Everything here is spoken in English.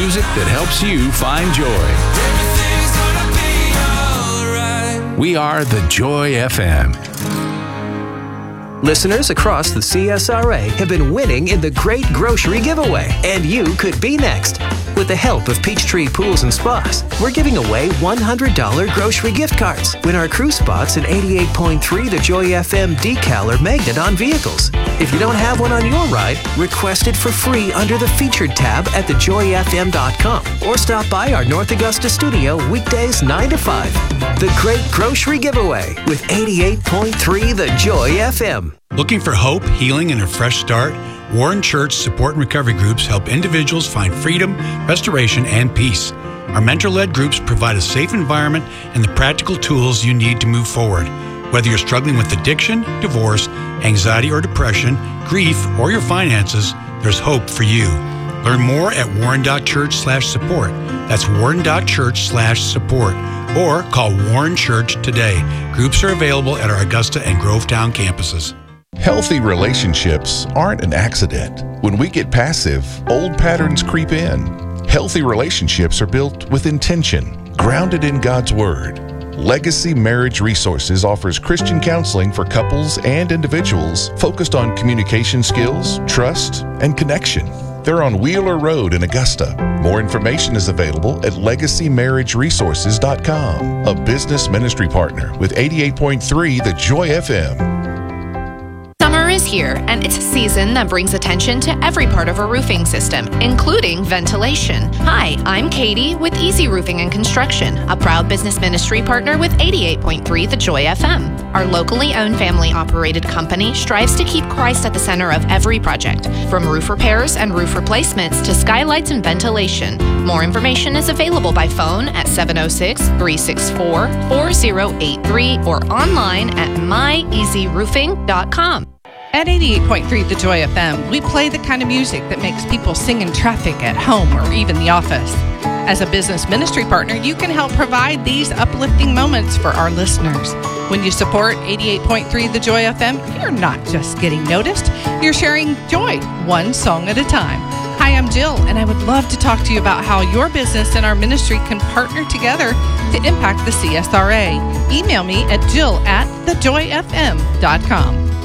music that helps you find joy. We are the Joy FM. Listeners across the CSRA have been winning in the Great Grocery Giveaway, and you could be next. With the help of Peachtree Pools and Spas, we're giving away $100 grocery gift cards. Win our crew spots at 88.3 The Joy FM decal or magnet on vehicles. If you don't have one on your ride, request it for free under the Featured tab at thejoyfm.com or stop by our North Augusta studio weekdays 9 to 5. The Great Grocery Giveaway with 88.3 The Joy FM. Looking for hope, healing, and a fresh start? Warren Church Support and Recovery Groups help individuals find freedom, restoration, and peace. Our mentor-led groups provide a safe environment and the practical tools you need to move forward. Whether you're struggling with addiction, divorce, anxiety or depression, grief, or your finances, there's hope for you. Learn more at warren.church/support. That's warren.church/support. Or call Warren Church today. Groups are available at our Augusta and Grovetown campuses. Healthy relationships aren't an accident. When we get passive, old patterns creep in. Healthy relationships are built with intention, grounded in God's Word. Legacy Marriage Resources offers Christian counseling for couples and individuals focused on communication skills, trust, and connection. They're on Wheeler Road in Augusta. More information is available at legacymarriageresources.com, a business ministry partner with 88.3 The Joy FM. Summer is here, and it's a season that brings attention to every part of a roofing system, including ventilation. Hi, I'm Katie with Easy Roofing and Construction, a proud business ministry partner with 88.3 The Joy FM. Our locally owned, family-operated company strives to keep Christ at the center of every project, from roof repairs and roof replacements to skylights and ventilation. More information is available by phone at 706-364-4083 or online at myeasyroofing.com. At 88.3 The Joy FM, we play the kind of music that makes people sing in traffic, at home, or even the office. As a business ministry partner, you can help provide these uplifting moments for our listeners. When you support 88.3 The Joy FM, you're not just getting noticed, you're sharing joy, one song at a time. Hi, I'm Jill, and I would love to talk to you about how your business and our ministry can partner together to impact the CSRA. Email me at jill@thejoyfm.com.